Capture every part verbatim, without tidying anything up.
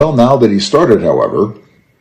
Well, now that he started, however,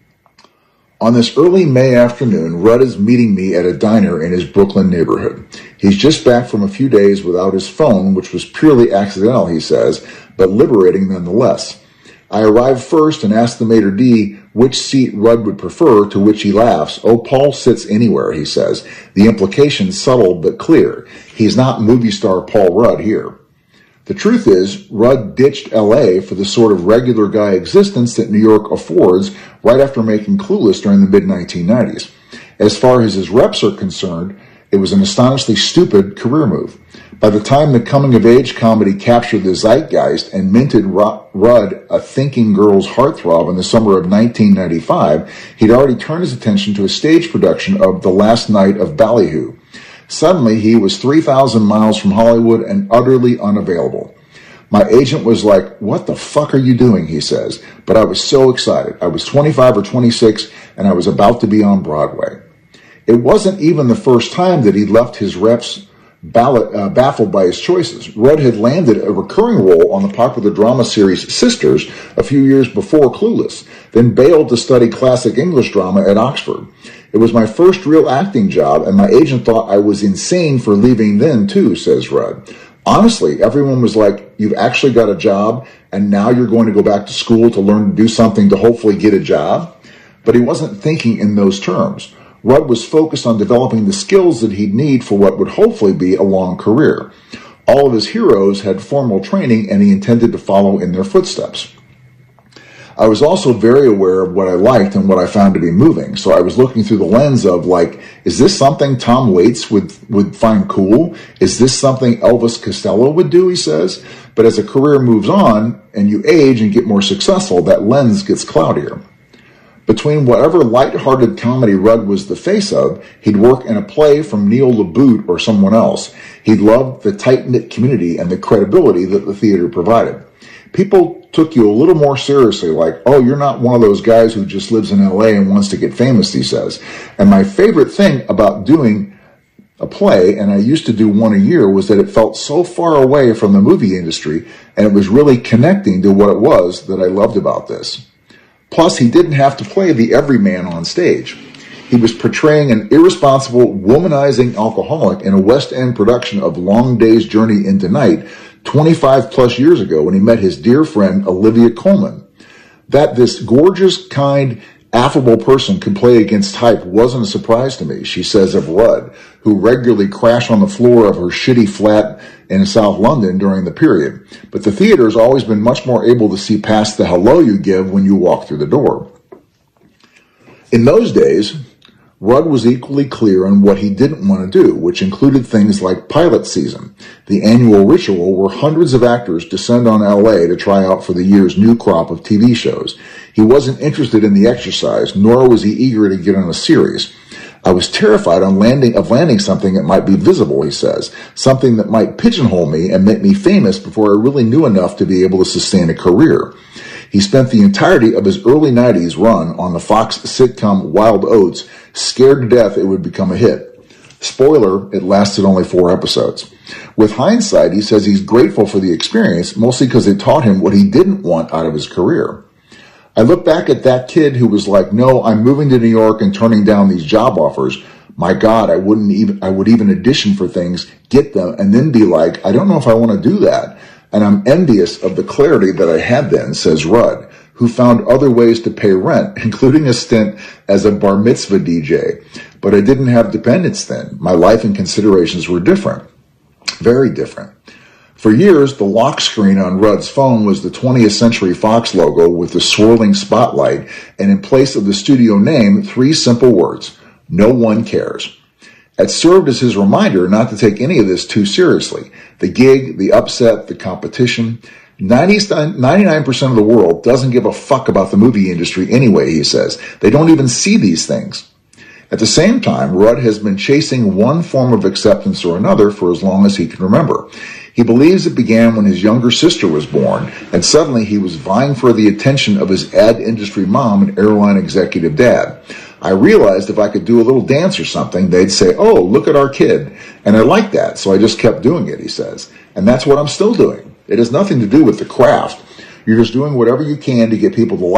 on this early May afternoon, Rudd is meeting me at a diner in his Brooklyn neighborhood. He's just back from a few days without his phone, which was purely accidental, he says, but liberating nonetheless. I arrive first and ask the maitre d' which seat Rudd would prefer, to which he laughs. Oh, Paul sits anywhere, he says. The implication subtle but clear. He's not movie star Paul Rudd here. The truth is, Rudd ditched L A for the sort of regular guy existence that New York affords right after making Clueless during the mid nineteen nineties. As far as his reps are concerned, it was an astonishingly stupid career move. By the time the coming-of-age comedy captured the zeitgeist and minted Rudd a thinking girl's heartthrob in the summer of nineteen ninety-five, he'd already turned his attention to a stage production of The Last Night of Ballyhoo. Suddenly, he was three thousand miles from Hollywood and utterly unavailable. My agent was like, "What the fuck are you doing?" he says. But I was so excited. I was twenty-five or twenty-six, and I was about to be on Broadway. It wasn't even the first time that he'd left his reps ballot, uh, baffled by his choices. Rudd had landed a recurring role on the popular drama series Sisters a few years before Clueless, then bailed to study classic English drama at Oxford. It was my first real acting job, and my agent thought I was insane for leaving then, too, says Rudd. Honestly, everyone was like, "You've actually got a job, and now you're going to go back to school to learn to do something to hopefully get a job?" But he wasn't thinking in those terms. Rudd was focused on developing the skills that he'd need for what would hopefully be a long career. All of his heroes had formal training, and he intended to follow in their footsteps. I was also very aware of what I liked and what I found to be moving, so I was looking through the lens of, like, is this something Tom Waits would, would find cool? Is this something Elvis Costello would do, he says? But as a career moves on, and you age and get more successful, that lens gets cloudier. Between whatever light-hearted comedy Rudd was the face of, he'd work in a play from Neil LaBute or someone else. He loved the tight-knit community and the credibility that the theater provided. People took you a little more seriously, like, "Oh, you're not one of those guys who just lives in L A and wants to get famous," he says. And my favorite thing about doing a play, and I used to do one a year, was that it felt so far away from the movie industry, and it was really connecting to what it was that I loved about this. Plus, he didn't have to play the everyman on stage. He was portraying an irresponsible, womanizing alcoholic in a West End production of Long Day's Journey into Night twenty-five plus years ago when he met his dear friend Olivia Colman. That this gorgeous, kind, affable person could play against type wasn't a surprise to me, she says of Rudd, who regularly crashed on the floor of her shitty flat in South London during the period. But the theater has always been much more able to see past the hello you give when you walk through the door. In those days, Rudd was equally clear on what he didn't want to do, which included things like pilot season, the annual ritual where hundreds of actors descend on L A to try out for the year's new crop of T V shows. He wasn't interested in the exercise, nor was he eager to get on a series. I was terrified on landing of landing something that might be visible, he says, something that might pigeonhole me and make me famous before I really knew enough to be able to sustain a career. He spent the entirety of his early nineties run on the Fox sitcom Wild Oats, scared to death it would become a hit. Spoiler, it lasted only four episodes. With hindsight, he says he's grateful for the experience, mostly because it taught him what he didn't want out of his career. I look back at that kid who was like, "No, I'm moving to New York and turning down these job offers. My God, I wouldn't even, I would even audition for things, get them, and then be like, I don't know if I want to do that. And I'm envious of the clarity that I had then," says Rudd, who found other ways to pay rent, including a stint as a bar mitzvah D J. But I didn't have dependents then. My life and considerations were different. Very different. For years, the lock screen on Rudd's phone was the twentieth Century Fox logo with the swirling spotlight, and in place of the studio name, three simple words: "No one cares." It served as his reminder not to take any of this too seriously. The gig, the upset, the competition. ninety-nine percent of the world doesn't give a fuck about the movie industry anyway, he says. They don't even see these things. At the same time, Rudd has been chasing one form of acceptance or another for as long as he can remember. He believes it began when his younger sister was born, and suddenly he was vying for the attention of his ad industry mom and airline executive dad. I realized if I could do a little dance or something, they'd say, "Oh, look at our kid." And I liked that, so I just kept doing it, he says. And that's what I'm still doing. It has nothing to do with the craft. You're just doing whatever you can to get people to